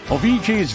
Ouvintes,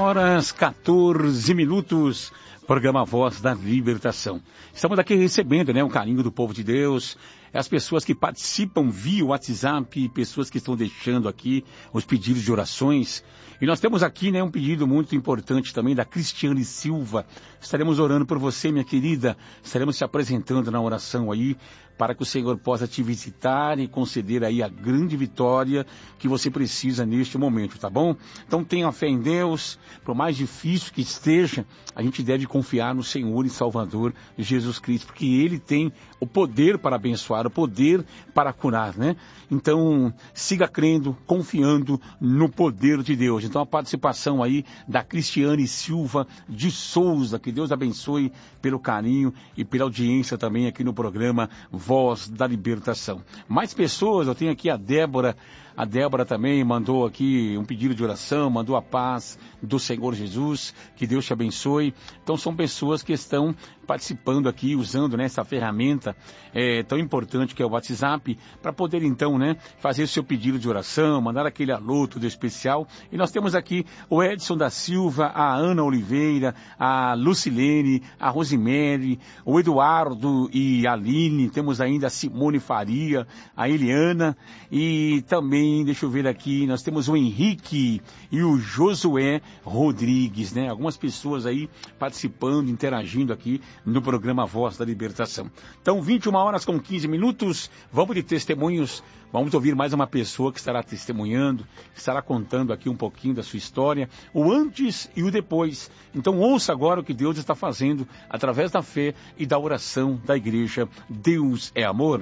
21h14, programa Voz da Libertação. Estamos aqui recebendo, o carinho do povo de Deus, as pessoas que participam via WhatsApp, pessoas que estão deixando aqui os pedidos de orações. E nós temos aqui, um pedido muito importante também da Cristiane Silva. Estaremos orando por você, minha querida. Estaremos te apresentando na oração aí, para que o Senhor possa te visitar e conceder aí a grande vitória que você precisa neste momento, tá bom? Então tenha fé em Deus, por mais difícil que esteja, a gente deve confiar no Senhor e Salvador Jesus Cristo, porque Ele tem o poder para abençoar, o poder para curar, Então, siga crendo, confiando no poder de Deus. Então, a participação aí da Cristiane Silva de Souza, que Deus abençoe pelo carinho e pela audiência também aqui no programa Voz da Libertação. Mais pessoas, eu tenho aqui a Débora também mandou aqui um pedido de oração, mandou a paz do Senhor Jesus, que Deus te abençoe. Então são pessoas que estão participando aqui, usando essa ferramenta tão importante que é o WhatsApp, para poder então fazer seu pedido de oração, mandar aquele alô tudo especial. E nós temos aqui o Edson da Silva, a Ana Oliveira, a Lucilene, a Rosemary, o Eduardo e a Aline, temos ainda a Simone Faria, a Eliana e também, deixa eu ver aqui, nós temos o Henrique e o Josué Rodrigues, Algumas pessoas aí participando, interagindo aqui no programa Voz da Libertação. Então, 21h15, vamos de testemunhos, vamos ouvir mais uma pessoa que estará testemunhando, que estará contando aqui um pouquinho da sua história, o antes e o depois. Então, ouça agora o que Deus está fazendo através da fé e da oração da igreja. Deus é amor.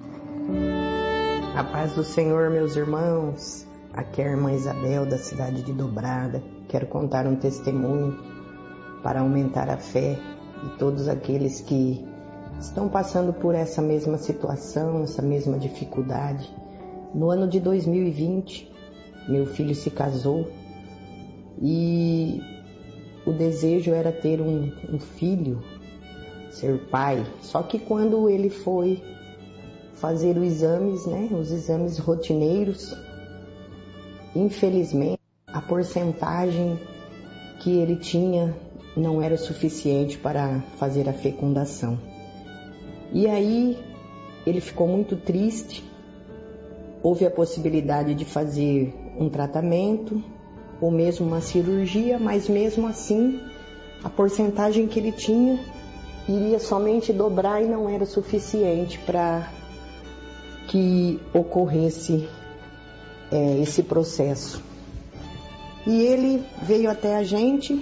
A paz do Senhor, meus irmãos. Aqui é a irmã Isabel, da cidade de Dobrada. Quero contar um testemunho para aumentar a fé de todos aqueles que estão passando por essa mesma situação, essa mesma dificuldade. No ano de 2020, meu filho se casou e o desejo era ter um filho, ser pai. Só que quando ele foi fazer os exames rotineiros, infelizmente a porcentagem que ele tinha não era suficiente para fazer a fecundação. E aí ele ficou muito triste. Houve a possibilidade de fazer um tratamento ou mesmo uma cirurgia, mas mesmo assim a porcentagem que ele tinha iria somente dobrar e não era suficiente para que ocorresse esse processo. E ele veio até a gente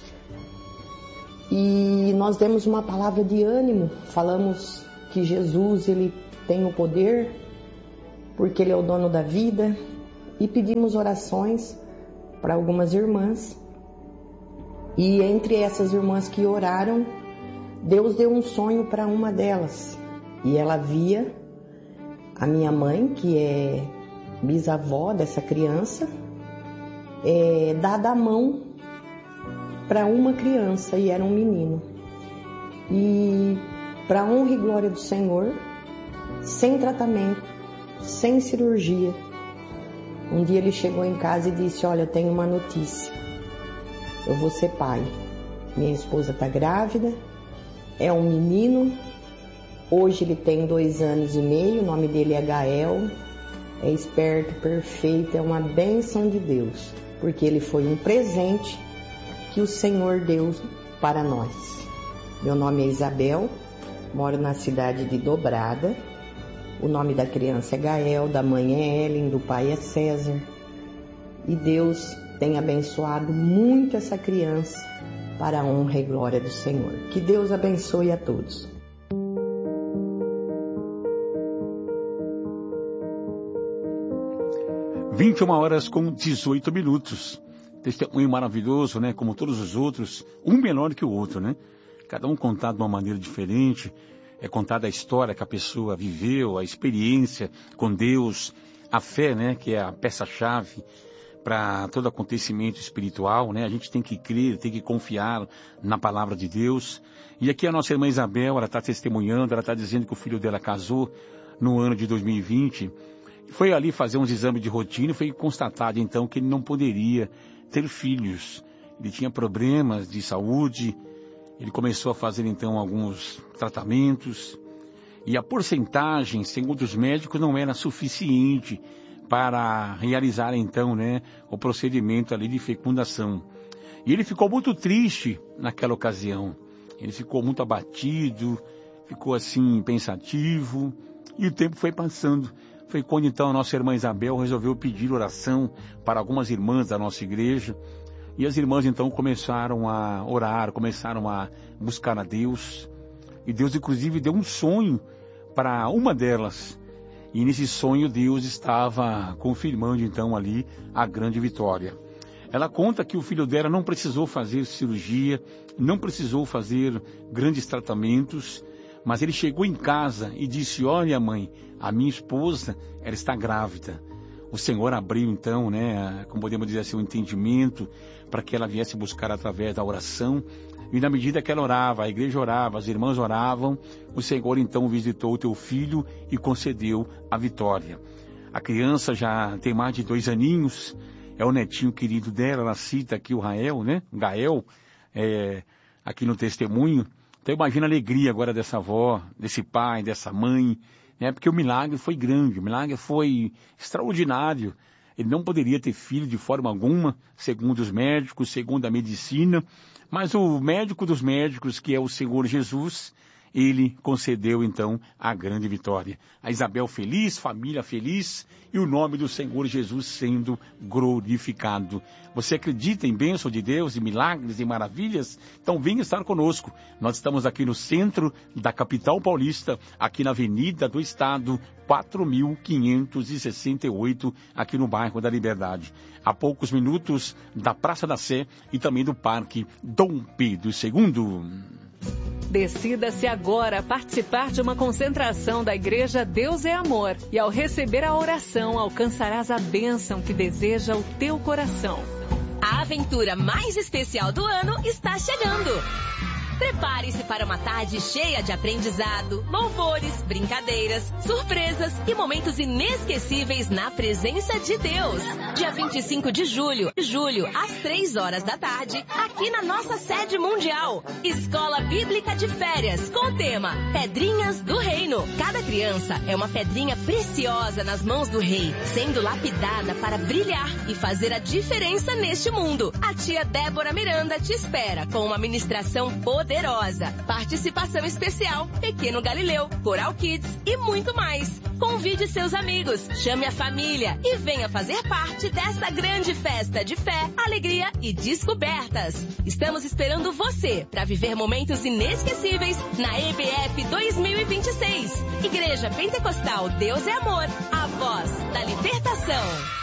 e nós demos uma palavra de ânimo, falamos que Jesus ele tem o poder, porque ele é o dono da vida, e pedimos orações para algumas irmãs. E entre essas irmãs que oraram, Deus deu um sonho para uma delas, e ela via a minha mãe, que é bisavó dessa criança, dada a mão para uma criança, e era um menino. E para honra e glória do Senhor, sem tratamento, sem cirurgia, um dia ele chegou em casa e disse: olha, eu tenho uma notícia, eu vou ser pai, minha esposa está grávida, é um menino. Hoje ele tem 2 anos e meio, o nome dele é Gael, é esperto, perfeito, é uma bênção de Deus, porque ele foi um presente que o Senhor deu para nós. Meu nome é Isabel, moro na cidade de Dobrada, o nome da criança é Gael, da mãe é Ellen, do pai é César, e Deus tem abençoado muito essa criança para a honra e glória do Senhor. Que Deus abençoe a todos. 21h18. Testemunho maravilhoso, como todos os outros, um melhor que o outro, Cada um contado de uma maneira diferente, é contada a história que a pessoa viveu, a experiência com Deus, a fé, que é a peça-chave para todo acontecimento espiritual, A gente tem que crer, tem que confiar na palavra de Deus. E aqui a nossa irmã Isabel, ela está testemunhando, ela está dizendo que o filho dela casou no ano de 2020, foi ali fazer uns exames de rotina e foi constatado então que ele não poderia ter filhos. Ele tinha problemas de saúde, ele começou a fazer então alguns tratamentos, e a porcentagem, segundo os médicos, não era suficiente para realizar então, né, o procedimento ali de fecundação. E ele ficou muito triste naquela ocasião, ele ficou muito abatido, ficou assim pensativo, e o tempo foi passando. Foi quando então a nossa irmã Isabel resolveu pedir oração para algumas irmãs da nossa igreja, e as irmãs então começaram a orar, começaram a buscar a Deus, e Deus inclusive deu um sonho para uma delas, e nesse sonho Deus estava confirmando então ali a grande vitória. Ela conta que o filho dela não precisou fazer cirurgia, não precisou fazer grandes tratamentos, mas ele chegou em casa e disse: olha mãe, a minha esposa, ela está grávida. O Senhor abriu então, né, como podemos dizer assim, um entendimento para que ela viesse buscar através da oração. E na medida que ela orava, a igreja orava, as irmãs oravam, o Senhor então visitou o teu filho e concedeu a vitória. A criança já tem mais de 2 aninhos, é o netinho querido dela, ela cita aqui o Rael, né? Gael, aqui no testemunho. Então imagina a alegria agora dessa avó, desse pai, dessa mãe, né? Porque o milagre foi grande, o milagre foi extraordinário. Ele não poderia ter filho de forma alguma, segundo os médicos, segundo a medicina, mas o médico dos médicos, que é o Senhor Jesus, ele concedeu então a grande vitória. A Isabel feliz, família feliz e o nome do Senhor Jesus sendo glorificado. Você acredita em bênção de Deus, em milagres, em maravilhas? Então venha estar conosco. Nós estamos aqui no centro da capital paulista, aqui na Avenida do Estado, 4.568, aqui no bairro da Liberdade. A poucos minutos da Praça da Sé e também do Parque Dom Pedro II. Decida-se agora participar de uma concentração da Igreja Deus é Amor. E ao receber a oração, alcançarás a bênção que deseja o teu coração. A aventura mais especial do ano está chegando. Prepare-se para uma tarde cheia de aprendizado, louvores, brincadeiras, surpresas e momentos inesquecíveis na presença de Deus. Dia 25 de julho, às 3 horas da tarde, aqui na nossa sede mundial. Escola Bíblica de Férias, com o tema Pedrinhas do Reino. Cada criança é uma pedrinha preciosa nas mãos do Rei, sendo lapidada para brilhar e fazer a diferença neste mundo. A tia Débora Miranda te espera com uma ministração poderosa. Participação especial, Pequeno Galileu, Coral Kids e muito mais. Convide seus amigos, chame a família e venha fazer parte desta grande festa de fé, alegria e descobertas. Estamos esperando você para viver momentos inesquecíveis na EBF 2026. Igreja Pentecostal Deus é Amor, a voz da libertação.